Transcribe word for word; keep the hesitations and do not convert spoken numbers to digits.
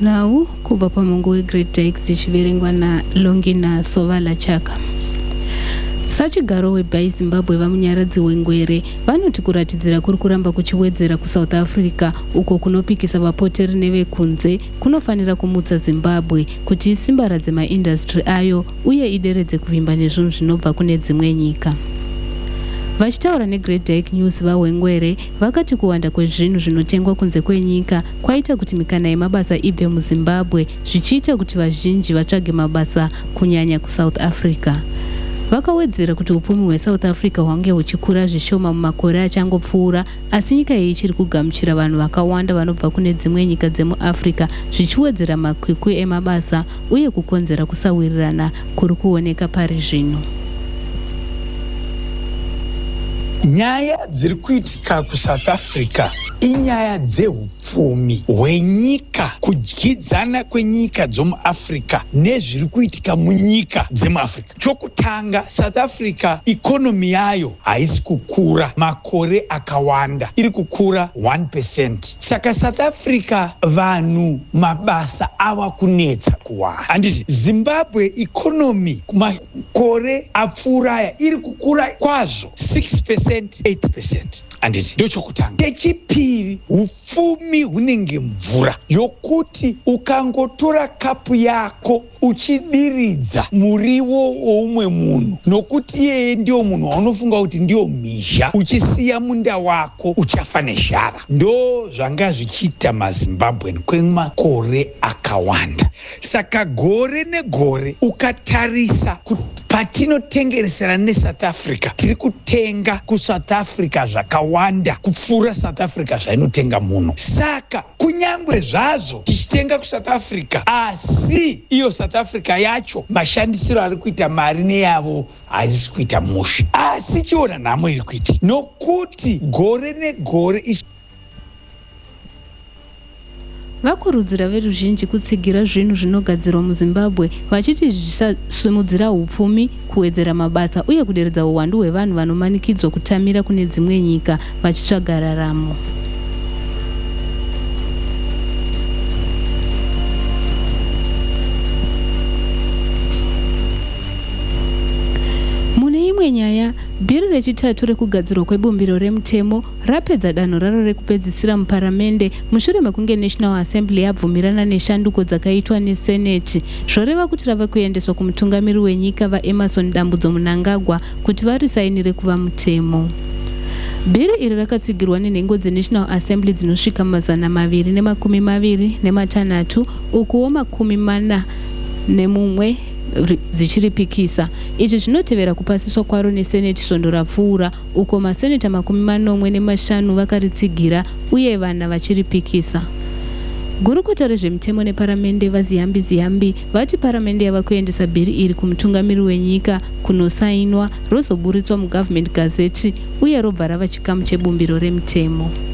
Nau kubva pamongo weGreat Dykes ichiverengwa naLongina Sovala Chaka. Sachigaro weBhai Zimbabwe vamunyaradzi wengwere vanoti kuratidzira kuri kuramba kuchiwedzera kuSouth Africa uko kunopikisa vapoteri nevekunze kunofanira kumutsa Zimbabwe kuti isimbaradze maindastry ayo uye ideredze kuvimba nezvinhu zvinobva kune dzimwe nyika. Vachitaura neGreat Dyke News vaWengwere vakati kuwanda kwezvinhu zvinotengwa kunze kwenyika kwaita kuti mikana yemabasa ibve muZimbabwe zvichiita kuti vazhinji vatsvage mabasa kunyanya kuSouth Africa. Vakawedzera kuti upfumi hweSouth Africa hwange huchikura zvishoma mumakore achangopfuura, asi nyika iyi ichiri kugamuchira vanhu vakawanda vanobva kune dzimwe nyika dzemuAfrica zvichiwedzera makwikwi emabasa uye kukonzera kusawirirana kuri kuoneka pari zvino. Nyaya dziri kuitika kuSouth Africa inyaya dzehupfumi hwenyika, kudyidzana kwenyika dzomuAfrica nezviri kuitika munyika dzemuAfrica. Chokutanga, South Africa ikonomi yayo haisi kukura makore akawanda, iri kukura one percent. Saka South Africa vanhu mabasa ava kunetsa kuwana. Handiti Zimbabwe ikonomi makore apfuuraya iri kukura kwazvo six percent eight percent. Handiti ndochokutanga. Chechipiri, upfumi hunenge mvura yokuti ukangotora kapu yako uchidiridza muriwo woumwe munhu, nokuti iyeye ndio munhu waunofunga kuti ndio mhizha, uchisiya munda wako uchafa nezhara. Ndo zvanga zvichiita maZimbabwe kwemakore akawanda. Saka gore negore ukatarisa kuti patinotengeresera neSouth Africa tiri kutenga kuSouth Africa zvakawanda kupfuura South Africa zvainotenga muno. Saka kunyangwe zvazvo tichitenga kuSouth Africa, asi iyo South Africa yacho mashandisiro ari kuita mari neyavo haisi kuita mushi. Asi chiona nhamo iri kuita nokuti gore negore is vakurudzira veruzhinji kutsigira zvinhu zvinogadzirwa muZimbabwe vachiti zvisasimudzira upfumi, kuwedzera mabasa uye kuderedza uwandu hwevanhu vanomanikidzwa kutamira kune dzimwe nyika vachitsvaga raramo. Mune imwe nyaya, bhiri rechitatu rekugadzirwa kwebumbiro remutemo rapedza danho raro rekupedzisira muparamende mushure mekunge National Assembly yabvumirana neshanduko dzakaitwa neSenate, zvoreva kuti rava kuendeswa kumutungamiri wenyika vaEmmerson Dambudzo Mnangagwa kuti varisainire kuva mutemo. Bhiri iri rakatsigirwa nenhengo dzeNational Assembly dzinosvika mazana maviri nemakumi maviri nematanhatu ukuwo makumi mana nemumwe dzichiripikisa. Izvi zvinotevera kupasiswa kwaro neSenate svondo rapfuura uko maseneta makumi manomwe nemashanu vakaritsigira uye vana vachiripikisa. Gurukota rezvemutemo neparamende vaZiyambi Ziyambi vati paramende yava kuendesa bhiri iri kumutungamiri wenyika kunosainwa, rozoburitswa muGovernment Gazette uye robva rava chikamu chebumbiro remutemo.